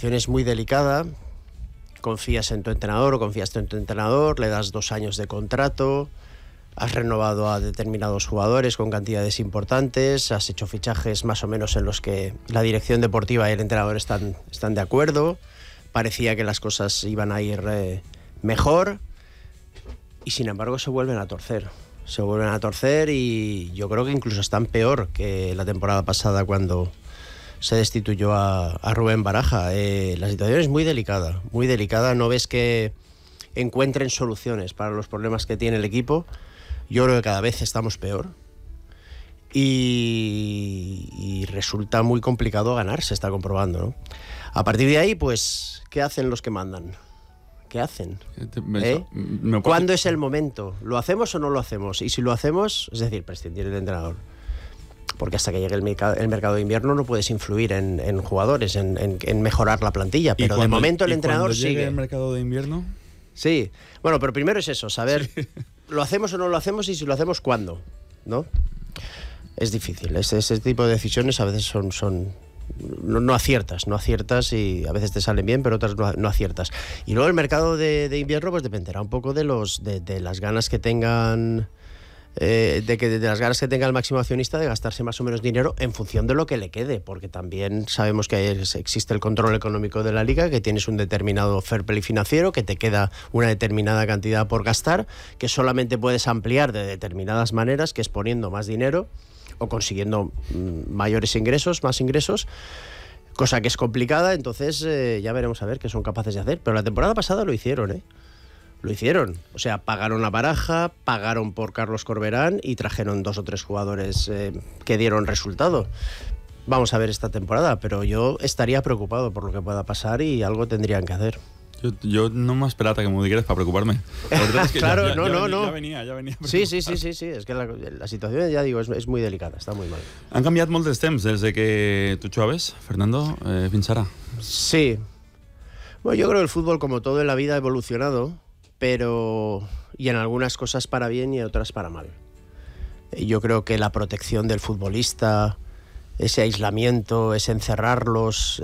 situación es muy delicada. Confías en tu entrenador o confías en tu entrenador, le das 2 años de contrato, has renovado a determinados jugadores con cantidades importantes, has hecho fichajes más o menos en los que la dirección deportiva y el entrenador están de acuerdo. Parecía que las cosas iban a ir mejor y sin embargo se vuelven a torcer. Se vuelven a torcer y yo creo que incluso están peor que la temporada pasada cuando se destituyó a Rubén Baraja. La situación es muy delicada, no ves que encuentren soluciones para los problemas que tiene el equipo. Yo creo que cada vez estamos peor y resulta muy complicado ganar, se está comprobando, ¿no? A partir de ahí, pues, ¿qué hacen los que mandan? ¿Qué hacen? ¿Cuándo es el momento? ¿Lo hacemos o no lo hacemos? Y si lo hacemos, es decir, prescindir del entrenador. Porque hasta que llegue el mercado de invierno no puedes influir en jugadores, en mejorar la plantilla. Pero de momento el entrenador sigue. ¿Llegue el mercado de invierno? Sí. Bueno, pero primero es eso, saber ¿lo hacemos o no lo hacemos? Y si lo hacemos, ¿cuándo? ¿No? Es difícil. Ese tipo de decisiones a veces son no aciertas y a veces te salen bien, pero otras no aciertas. Y luego el mercado de invierno pues dependerá un poco de las ganas que tengan... de las ganas que tenga el máximo accionista de gastarse más o menos dinero en función de lo que le quede, porque también sabemos que existe el control económico de la liga, que tienes un determinado fair play financiero, que te queda una determinada cantidad por gastar, que solamente puedes ampliar de determinadas maneras, que es poniendo más dinero o consiguiendo mayores ingresos, más ingresos, cosa que es complicada. Entonces ya veremos a ver qué son capaces de hacer. Pero la temporada pasada lo hicieron, Lo hicieron, o sea, pagaron a Baraja, pagaron por Carlos Corberán y trajeron 2 o 3 jugadores que dieron resultado. Vamos a ver esta temporada, pero yo estaría preocupado por lo que pueda pasar y algo tendrían que hacer. Yo no me esperaba que me dijeras para preocuparme. Es que claro, ya venía. Sí, es que la situación, ya digo, es muy delicada, está muy mal. Han canviat molt els temps des de que tu jugaves, Fernando, fins ara. Sí. Bueno, yo creo que el fútbol, como todo en la vida, ha evolucionado, y en algunas cosas para bien y en otras para mal. Yo creo que la protección del futbolista, ese aislamiento, ese encerrarlos,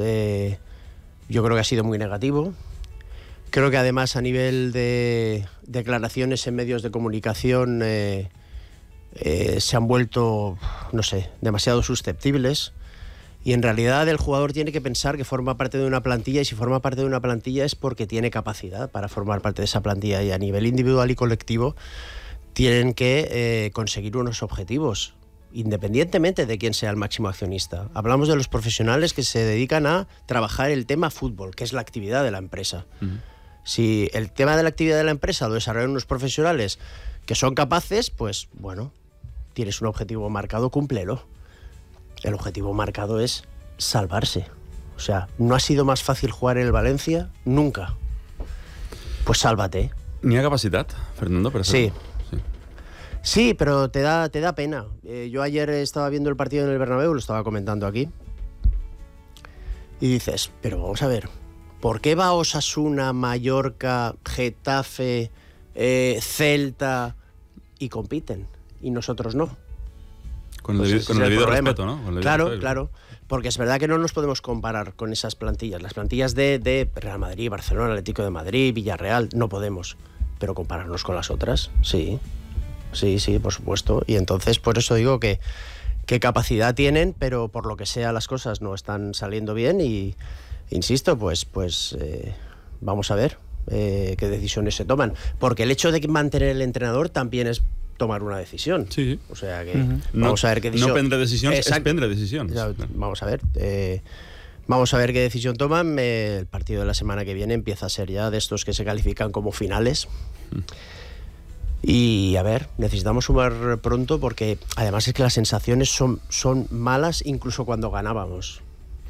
yo creo que ha sido muy negativo. Creo que además a nivel de declaraciones en medios de comunicación se han vuelto, no sé, demasiado susceptibles. Y en realidad el jugador tiene que pensar que forma parte de una plantilla, y si forma parte de una plantilla es porque tiene capacidad para formar parte de esa plantilla, y a nivel individual y colectivo tienen que conseguir unos objetivos, independientemente de quién sea el máximo accionista. Hablamos de los profesionales que se dedican a trabajar el tema fútbol, que es la actividad de la empresa. Si el tema de la actividad de la empresa lo desarrollan unos profesionales que son capaces, pues bueno, tienes un objetivo marcado, cúmplelo. El objetivo marcado es salvarse. O sea, ¿no ha sido más fácil jugar en el Valencia? Nunca. Pues sálvate. ¿Ni ha capacidad, Fernando? Para sí. Sí, pero te da pena. Yo ayer estaba viendo el partido en el Bernabéu, lo estaba comentando aquí, y dices, pero vamos a ver, ¿por qué va Osasuna, Mallorca, Getafe, Celta y compiten y nosotros no? Con el debido respeto, ¿no? Claro. Porque es verdad que no nos podemos comparar con esas plantillas. Las plantillas de Real Madrid, Barcelona, Atlético de Madrid, Villarreal, no podemos. Pero compararnos con las otras, sí. Sí, por supuesto. Y entonces, por eso digo que capacidad tienen, pero por lo que sea las cosas no están saliendo bien y, insisto, pues vamos a ver qué decisiones se toman. Porque el hecho de mantener el entrenador también es tomar una decisión. Sí. O sea que vamos a ver qué decisión. No prendre decisions, es prendre decisions. Vamos a ver. Vamos a ver qué decisión toman. El partido de la semana que viene empieza a ser ya de estos que se califican como finales. Y a ver, necesitamos sumar pronto, porque además es que las sensaciones son malas incluso cuando ganábamos.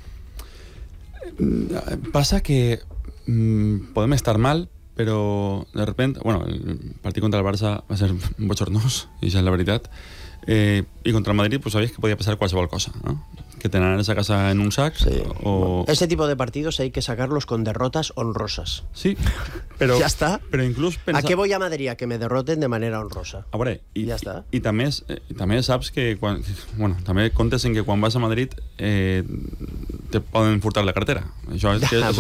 Pasa que podem estar mal, però de repente, bueno, el partit contra el Barça va ser bochornós, i això és la veritat, i contra el Madrid pues sabies que podia passar qualsevol cosa, ¿no? Que te naran esa casa en un sac. Sí. O... Ese tipo de partidos hay que sacarlos con derrotas honrosas. Sí, pero ya está. Pero inclús ¿A qué voy a Madrid? A que me derroten de manera honrosa. A veure, ja està. I també saps que també comptes en que quan vas a Madrid te poden furtar la cartera. Això és